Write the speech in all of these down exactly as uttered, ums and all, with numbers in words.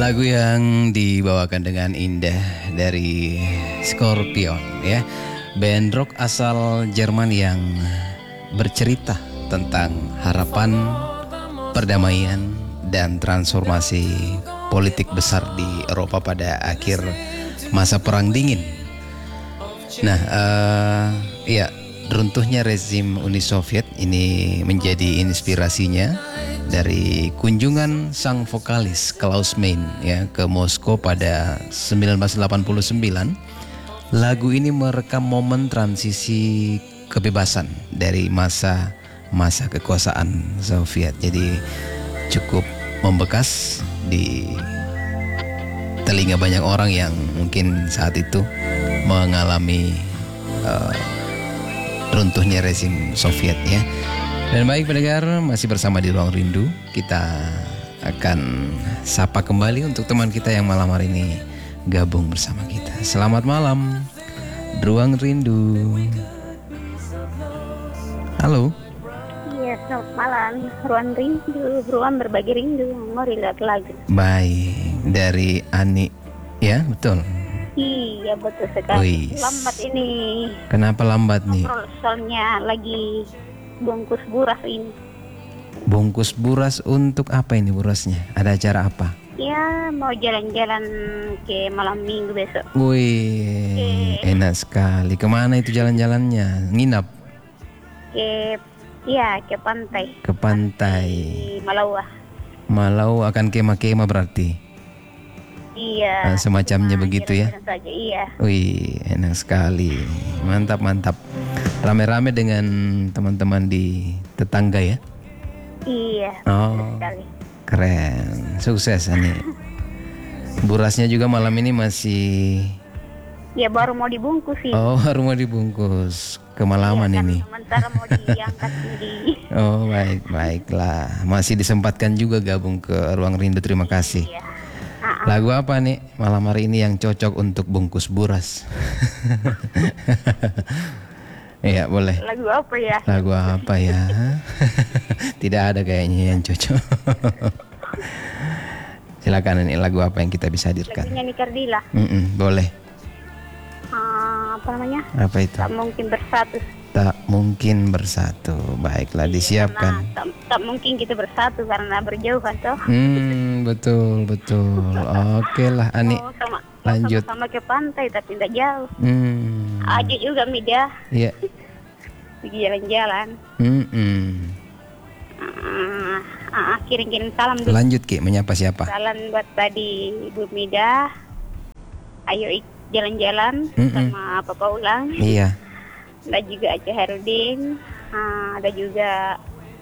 Lagu yang dibawakan dengan indah dari Scorpion ya, band rock asal Jerman yang bercerita tentang harapan, perdamaian dan transformasi politik besar di Eropa pada akhir masa Perang Dingin. Nah, uh, ya runtuhnya rezim Uni Soviet ini menjadi inspirasinya dari kunjungan sang vokalis Klaus Meine ya ke Moskow pada sembilan belas delapan puluh sembilan. Lagu ini merekam momen transisi kebebasan dari masa masa kekuasaan Soviet. Jadi cukup membekas di telinga banyak orang yang mungkin saat itu mengalami uh, runtuhnya rezim Soviet ya. Dan baik pendengar, masih bersama di Ruang Rindu. Kita akan sapa kembali untuk teman kita yang malam hari ini gabung bersama kita. Selamat malam, Ruang Rindu. Halo. Iya, selamat malam, Ruang Rindu, ruang berbagi rindu. Mari lihat lagu. Baik, dari Ani. Ya, betul. Iya, betul sekali. Wih. Lambat ini. Kenapa lambat nih? Soalnya lagi bungkus buras ini. Bungkus buras untuk apa ini burasnya? Ada acara apa? Ya, mau jalan-jalan ke malam minggu besok. Wih, Oke. enak sekali. Kemana itu jalan-jalannya? Nginap? Ke, ya, ke pantai. Ke pantai. Di Malawa. Malau akan kemah-kemah berarti? Iya. Ah, semacamnya Nah, begitu ya? jalan-jalan saja, iya. Wih, enak sekali. Mantap, mantap. Rame-rame dengan teman-teman di tetangga ya? Iya, Oh, betul sekali. keren. Sukses Ani. Burasnya juga malam ini masih... Ya, baru mau dibungkus sih. Oh, baru mau dibungkus. Kemalaman Iya, kan ini. sementara mau diangkat di. Oh, baik, baiklah. Masih disempatkan juga gabung ke Ruang Rindu. Terima kasih. Iya. Ah, ah. Lagu apa nih malam hari ini yang cocok untuk bungkus buras? Iya, boleh. Lagu apa ya? Lagu apa ya? Tidak ada kayaknya yang cocok. Silakan, ini lagu apa yang kita bisa hadirkan? Lagunya Nini Kardila. Mm-mm, boleh. Ah, apa namanya? Apa itu? Tak mungkin bersatu. Tak mungkin bersatu. Baiklah, disiapkan. Nah, tak, tak mungkin kita bersatu karena berjauhan toh. Hmm, betul, betul. Oke lah, Ani. Oh, sama, lanjut. sama ke pantai tapi tidak jauh. Hmm. Aja juga Mida. Iya. Pergi jalan-jalan. Mm-mm. Ah, ah, kirim-kirim salam dulu. Lanjut Ki, menyapa siapa? Salam buat tadi Bu Mida. Ayo ik- jalan-jalan Mm-mm. sama Papa Ulang. Iya. Ada juga Aceh Herudin, ah, ada juga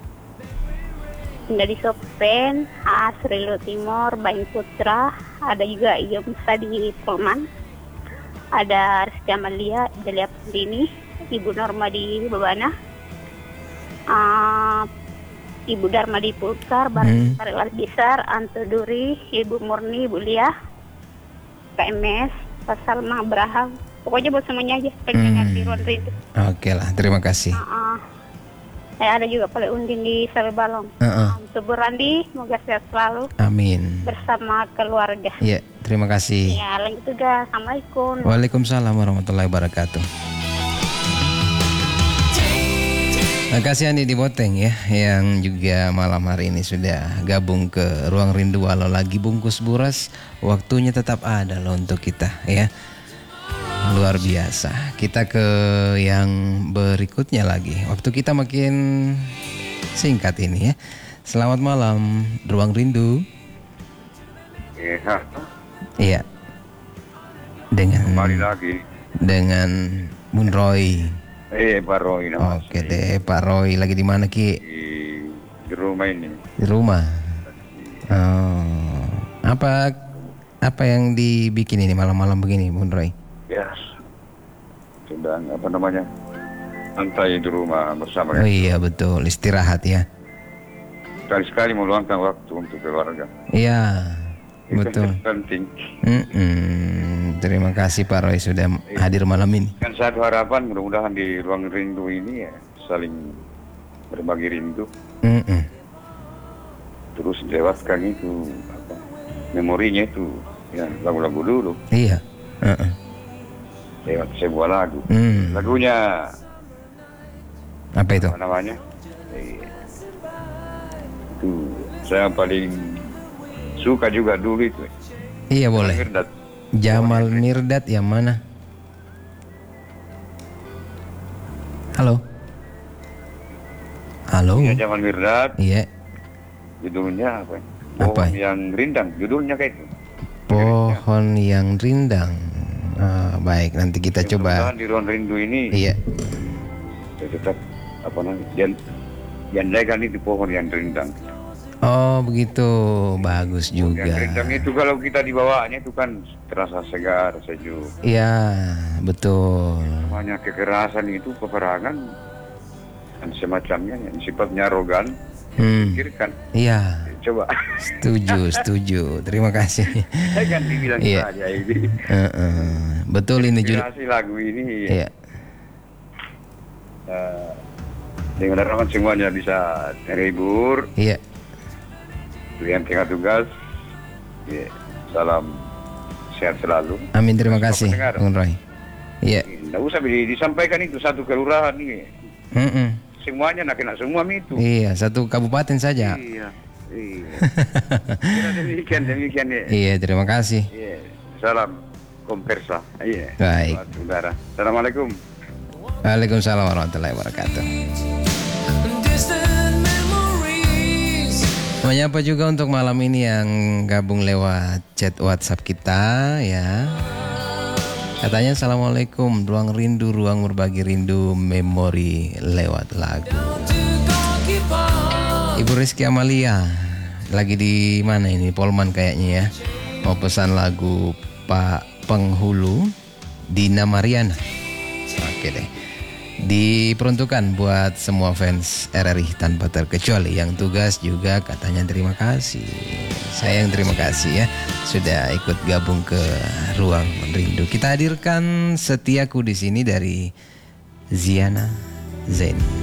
dari Sopen, Asrilu Timur, Bain Putra, ada juga Iyo Musa di Polman, ada Rizky Amalia, Delia Pundini, Ibu Norma di Babana, ah, Ibu Dharma di Pulsar, Hmm. Barang Sarilas Besar, Anto Duri, Ibu Murni, Ibu Lia, K M S, Pak Salma, Abraham. Pokoknya buat semuanya aja pendengar Hmm. di Ruang Rindu. Oke lah, terima kasih. Uh, eh, ada juga Pale Undin di Sarebalong. Uh-uh. Um, Subur Randi, semoga sehat selalu Amin. bersama keluarga. Iya, terima kasih. Ya, lanjut juga. Assalamualaikum. Waalaikumsalam warahmatullahi wabarakatuh. Terima kasih Andi di Boteng ya, yang juga malam hari ini sudah gabung ke Ruang Rindu. Walau lagi bungkus buras, waktunya tetap ada loh untuk kita ya. Luar biasa. Kita ke yang berikutnya lagi. Waktu kita makin singkat ini ya. Selamat malam, Ruang Rindu. Iya, Iya. Dengan kembali lagi. dengan Bun Roy. Eh, Pak Roy, nama Oke saya. deh, Pak Roy lagi di mana Ki? Di, di rumah ini. Di rumah. Oh. Apa apa yang dibikin ini malam-malam begini, Bun Roy? Ya, sedang apa namanya? Santai di rumah bersama. Oh iya betul, istirahat ya. Sekali-sekali meluangkan waktu untuk keluarga. Iya, Itu betul. yang penting. Mm-mm. Terima kasih Pak Roy sudah hadir malam ini. Kan satu harapan mudah-mudahan di ruang rindu ini ya saling berbagi rindu. Mm-mm. Terus lewatkan itu apa, memorinya itu ya lagu-lagu dulu Iya. Uh-uh. lewat sebuah lagu. Hmm. Lagunya Apa itu? apa namanya? Eh, itu saya paling suka juga dulu itu. Iya boleh. Mirdad. Jamal Mirdad yang mana? Halo. Halo. Ya, Jamal Mirdad. Iya. Judulnya apa? Apa? Pohon yang rindang. Judulnya kayak itu. Pohon yang rindang. Ah, baik, nanti kita Ya, coba. mudah-mudahan di ruang rindu ini Iya. saya tetap apa namanya? Jan, jandaikan itu pohon yang rindang. Oh begitu, bagus juga. Yang rindang itu kalau kita dibawanya itu kan terasa segar, sejuk. Iya, betul. Namanya kekerasan itu peperangan dan semacamnya yang sifatnya arogan. Hmm. Pikirkan, Iya, coba. setuju, setuju. Terima kasih. Saya kan dibilang Iya. saja ini. Heeh. Betul ini judul. Inspirasi lagu ini Iya. eh, dengan harapan semuanya bisa terhibur. Iya. Yang tengah tugas, ya, salam sehat selalu. Amin, terima kasih, Pendengar. Bung Roy. Iya. Tidak usah di- disampaikan itu satu kelurahan nih. Mm-mm. Semuanya nak kena semua itu. Iya, satu kabupaten saja. Iya. Iya. Kira demikian demikian ya. Iya, terima kasih. Iya. Salam kompersa. Iya. Baik. Buat saudara. Assalamualaikum. Waalaikumsalam warahmatullahi wabarakatuh. Menyapa juga untuk malam ini yang gabung lewat chat WhatsApp kita ya. Katanya assalamualaikum, ruang rindu, ruang berbagi rindu, memori lewat lagu. Ibu Rizky Amalia lagi di mana ini? Polman kayaknya ya. Mau pesan lagu Pak Penghulu, Dina Mariana. Oke deh. Diperuntukkan buat semua fans R R I tanpa terkecuali. Yang tugas juga katanya terima kasih. Saya yang terima kasih ya sudah ikut gabung ke Ruang Rindu. Kita hadirkan Setiaku di sini dari Ziana Zain.